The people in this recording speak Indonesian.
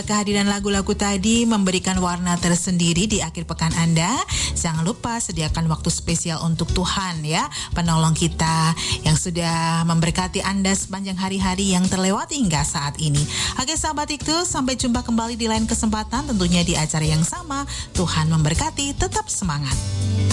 Kehadiran lagu-lagu tadi memberikan warna tersendiri di akhir pekan Anda. Jangan lupa sediakan waktu spesial untuk Tuhan ya, penolong kita yang sudah memberkati Anda sepanjang hari-hari yang terlewati hingga saat ini. Oke sahabat itu, sampai jumpa kembali di lain kesempatan tentunya di acara yang sama. Tuhan memberkati, tetap semangat.